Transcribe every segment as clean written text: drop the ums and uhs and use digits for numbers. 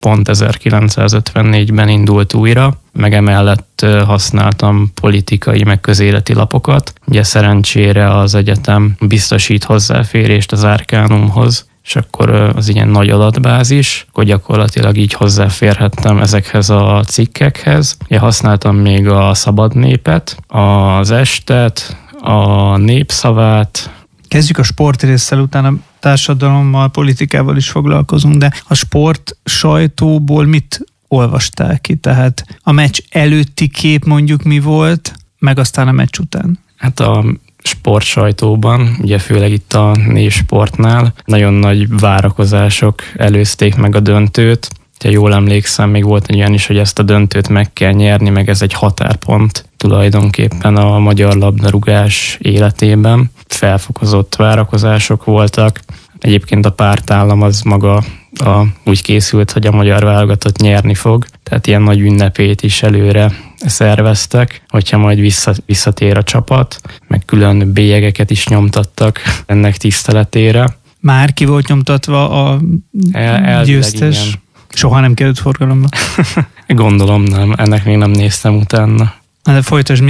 pont 1954-ben indult újra, meg emellett használtam politikai, meg közéleti lapokat. Ugye szerencsére az egyetem biztosít hozzáférést az Arcanumhoz, és akkor az ilyen nagy adatbázis, akkor gyakorlatilag így hozzáférhettem ezekhez a cikkekhez. Ugye használtam még a Szabad Népet, az Estet, a Népszavát. Kezdjük a sportrésszel, utána társadalommal, politikával is foglalkozunk, de a sport sajtóból mit olvastál ki? Tehát a meccs előtti kép mondjuk mi volt, meg aztán a meccs után? Hát a sportsajtóban, ugye főleg itt a Népsportnál nagyon nagy várakozások előzték meg a döntőt. Ha jól emlékszem, még volt egy olyan is, hogy ezt a döntőt meg kell nyerni, meg ez egy határpont tulajdonképpen a magyar labdarúgás életében. Felfokozott várakozások voltak. Egyébként a pártállam az maga úgy készült, hogy a magyar válogatott nyerni fog, tehát ilyen nagy ünnepét is előre szerveztek, hogyha majd visszatér a csapat, meg külön bélyegeket is nyomtattak ennek tiszteletére. Már ki volt nyomtatva a győztes? Igen. Soha nem került forgalomba? Gondolom nem, ennek még nem néztem utána. De folytasd,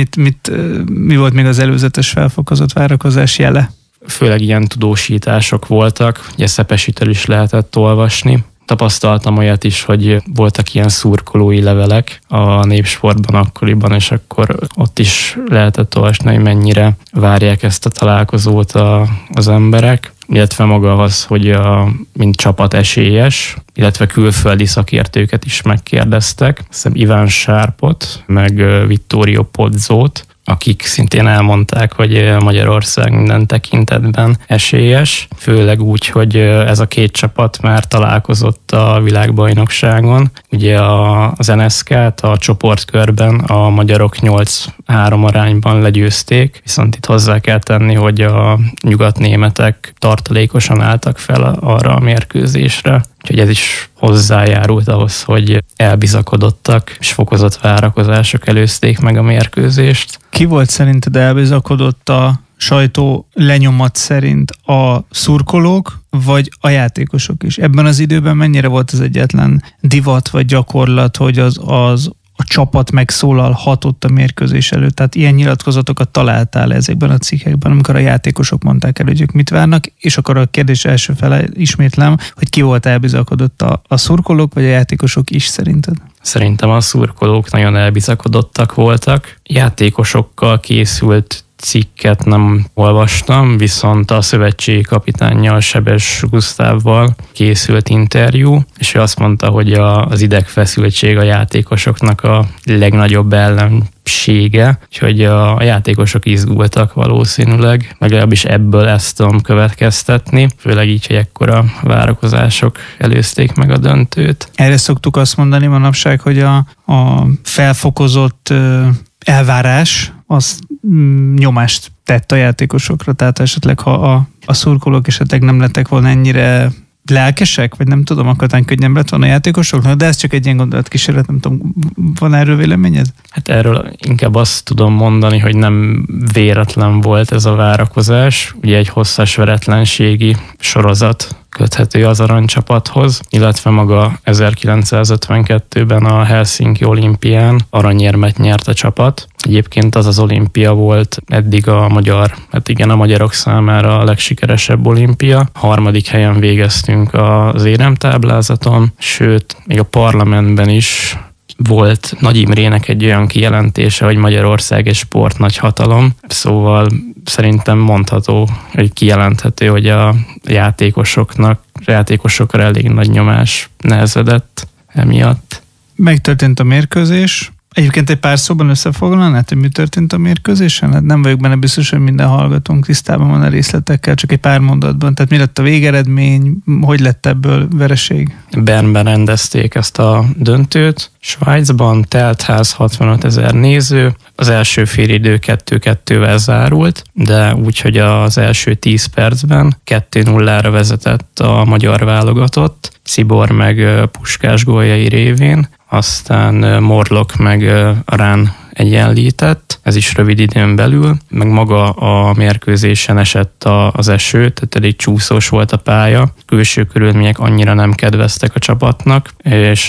mi volt még az előzetes felfokozott várakozás jele? Főleg ilyen tudósítások voltak, ugye Szepesitől is lehetett olvasni. Tapasztaltam olyat is, hogy voltak ilyen szurkolói levelek a Népsportban akkoriban, és akkor ott is lehetett olvasni, hogy mennyire várják ezt a találkozót az emberek, illetve maga az, hogy mint csapat esélyes, illetve külföldi szakértőket is megkérdeztek. Hiszem Iván Sárpot, meg Vittorio Pozzót, akik szintén elmondták, hogy Magyarország minden tekintetben esélyes, főleg úgy, hogy ez a két csapat már találkozott a világbajnokságon. Ugye az NSK-t a csoportkörben a magyarok 8-3 arányban legyőzték, viszont itt hozzá kell tenni, hogy a nyugatnémetek tartalékosan álltak fel arra a mérkőzésre. Úgyhogy ez is hozzájárult ahhoz, hogy elbizakodottak, és fokozott várakozások előzték meg a mérkőzést. Ki volt szerinted elbizakodott a sajtó lenyomat szerint, a szurkolók, vagy a játékosok is? Ebben az időben mennyire volt az egyetlen divat vagy gyakorlat, hogy a csapat megszólalhatott a mérkőzés előtt? Tehát ilyen nyilatkozatokat találtál ezekben a cikkekben, amikor a játékosok mondták el, hogy ők mit várnak, és akkor a kérdés első fele ismétlem, hogy ki volt elbizakodott, a szurkolók vagy a játékosok is szerinted? Szerintem a szurkolók nagyon elbizakodottak voltak. Játékosokkal készült cikket nem olvastam, viszont a szövetségi kapitánnyal, Sebes Gusztávval készült interjú, és ő azt mondta, hogy az idegfeszültség a játékosoknak a legnagyobb ellensége, úgyhogy a játékosok izgultak valószínűleg, legalábbis ebből ezt tudom következtetni, főleg így, hogy ekkora várakozások előzték meg a döntőt. Erre szoktuk azt mondani manapság, hogy a felfokozott elvárás az nyomást tett a játékosokra, tehát esetleg ha a szurkolók esetleg nem lettek volna ennyire lelkesek, vagy nem tudom, akkor talán könnyebb lett volna a játékosoknak, de ez csak egy ilyen gondolatkísérlet, nem tudom, van erről véleményed? Hát erről inkább azt tudom mondani, hogy nem véletlen volt ez a várakozás, ugye egy hosszas veretlenségi sorozat köthető az aranycsapathoz, illetve maga 1952-ben a Helsinki olimpián aranyérmet nyert a csapat. Egyébként az olimpia volt eddig a magyarok számára a legsikeresebb olimpia. 3. helyen végeztünk az éremtáblázaton, sőt, még a parlamentben is volt Nagy Imrének egy olyan kijelentése, hogy Magyarország egy sportnagyhatalom, szóval szerintem mondható, hogy kijelenthető, hogy a játékosokra elég nagy nyomás nehezedett emiatt. Megtörtént a mérkőzés. Egyébként egy pár szóban összefoglalnád, hogy mi történt a mérkőzésen? Hát nem vagyok benne biztos, hogy minden hallgatónk tisztában van a részletekkel, csak egy pár mondatban. Tehát mi lett a végeredmény, hogy lett ebből vereség? Bernben rendezték ezt a döntőt. Svájcban teltház, 65 000 néző. Az első félidő 2-2-vel zárult, de úgy, hogy az első 10 percben 2-0-ra vezetett a magyar válogatott, Czibor meg Puskás góljai révén, aztán Morlok meg Rán egyenlített, ez is rövid időn belül, meg maga a mérkőzésen esett az eső, tehát elég csúszós volt a pálya, külső körülmények annyira nem kedveztek a csapatnak, és